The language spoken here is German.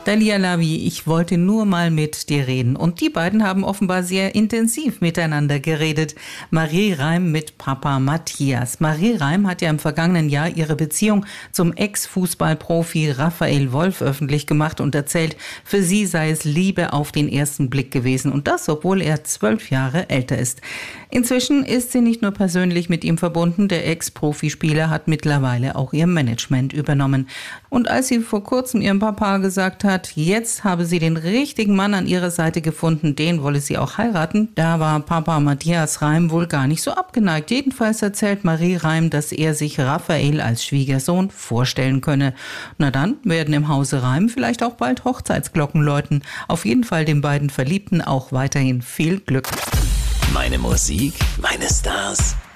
Dalia Lavi, ich wollte nur mal mit dir reden. Und die beiden haben offenbar sehr intensiv miteinander geredet. Marie Reim mit Papa Matthias. Marie Reim hat ja im vergangenen Jahr ihre Beziehung zum Ex-Fußballprofi Raphael Wolf öffentlich gemacht und erzählt, für sie sei es Liebe auf den ersten Blick gewesen. Und das, obwohl er 12 Jahre älter ist. Inzwischen ist sie nicht nur persönlich mit ihm verbunden. Der Ex-Profispieler hat mittlerweile auch ihr Management übernommen. Und als sie vor kurzem ihrem Papa gesagt hat, jetzt habe sie den richtigen Mann an ihrer Seite gefunden, den wolle sie auch heiraten, da war Papa Matthias Reim wohl gar nicht so abgeneigt. Jedenfalls erzählt Marie Reim, dass er sich Raphael als Schwiegersohn vorstellen könne. Na dann werden im Hause Reim vielleicht auch bald Hochzeitsglocken läuten. Auf jeden Fall den beiden Verliebten auch weiterhin viel Glück. Meine Musik, meine Stars.